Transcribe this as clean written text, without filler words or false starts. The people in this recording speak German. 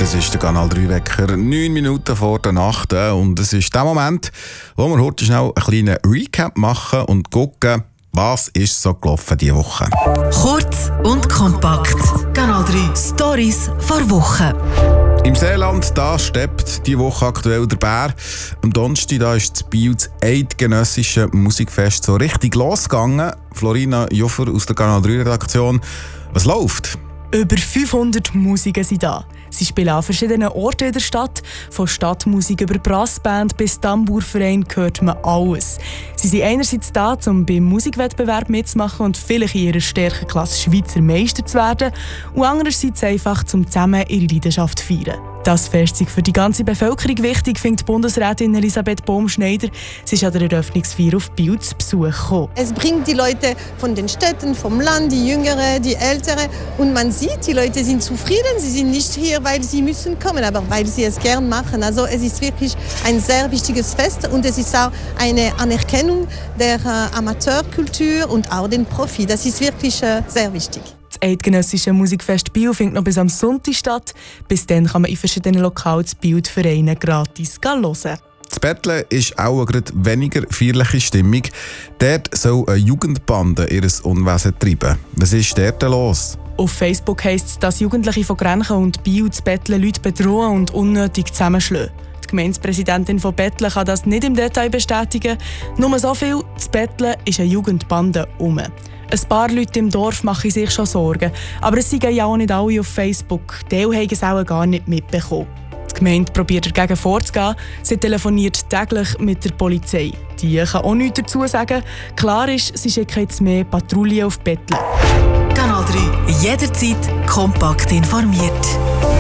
Das ist der Kanal 3 Wecker, 9 Minuten vor der Nacht. Und es ist der Moment, wo wir heute schnell einen kleinen Recap machen und gucken, was ist so gelaufen diese Woche. Kurz und kompakt. Kanal 3 Stories vor Woche. Im Seeland, da steppt die Woche aktuell der Bär. Am Donnerstag da ist das Biel das eidgenössische Musikfest so richtig losgegangen. Florina Joffer aus der Kanal 3 Redaktion. Was läuft? Über 500 Musiker sind da. Sie spielen an verschiedenen Orten in der Stadt. Von Stadtmusik über Brassband bis Tambourverein hört man alles. Sie sind einerseits da, um beim Musikwettbewerb mitzumachen und vielleicht in ihrer Stärkenklasse Schweizer Meister zu werden, und andererseits einfach, um zusammen ihre Leidenschaft zu feiern. Das Fest ist für die ganze Bevölkerung wichtig, findet Bundesrätin Elisabeth Bohm-Schneider. Sie ist an der Eröffnungsfeier auf Biel zu Besuch gekommen. Es bringt die Leute von den Städten, vom Land, die Jüngeren, die Älteren. Und man sieht, die Leute sind zufrieden. Sie sind nicht hier, weil sie müssen kommen, aber weil sie es gern machen. Also es ist wirklich ein sehr wichtiges Fest und es ist auch eine Anerkennung der Amateurkultur und auch den Profi. Das ist wirklich sehr wichtig. Das eidgenössische Musikfest Biel findet noch bis am Sonntag statt. Bis dann kann man in verschiedenen Lokalen die Bild-Vereine gratis hören. Das Betteln ist auch gerade weniger feierliche Stimmung. Dort soll eine Jugendbande ihr Unwesen treiben. Was ist dort los? Auf Facebook heisst es, dass Jugendliche von Grenchen und Biel zu Betteln Leute bedrohen und unnötig zusammenschlagen. Die Gemeindepräsidentin von Betteln kann das nicht im Detail bestätigen. Nur so viel, zu Betteln ist eine Jugendbande um. Ein paar Leute im Dorf machen sich schon Sorgen, aber es sind ja auch nicht alle auf Facebook. Die haben es auch gar nicht mitbekommen. Die Gemeinde probiert dagegen vorzugehen. Sie telefoniert täglich mit der Polizei. Die kann auch nichts dazu sagen. Klar ist, sie schicken jetzt mehr Patrouillen auf Betteln. Kanal 3 jederzeit kompakt informiert.